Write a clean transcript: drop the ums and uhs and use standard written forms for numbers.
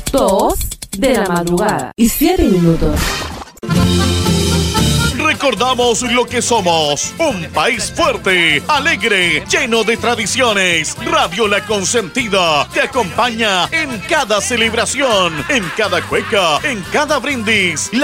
2 de la madrugada y 7 minutos. Recordamos lo que somos, un país fuerte, alegre, lleno de tradiciones. Radio La Consentida te acompaña en cada celebración, en cada cueca, en cada brindis.